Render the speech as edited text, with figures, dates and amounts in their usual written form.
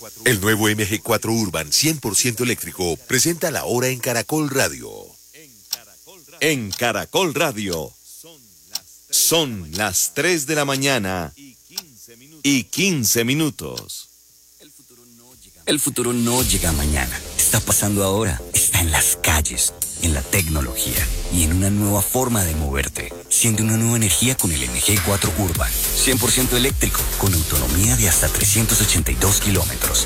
El nuevo MG4 Urban 100% eléctrico presenta la hora en Caracol Radio. En Caracol Radio. Son las 3 de la mañana y 15 minutos. El futuro no llega mañana. Está pasando ahora. Está en las calles, en la tecnología y en una nueva forma de moverte. Siente una nueva energía con el MG4 Urban. 100% eléctrico, con autonomía de hasta 382 kilómetros.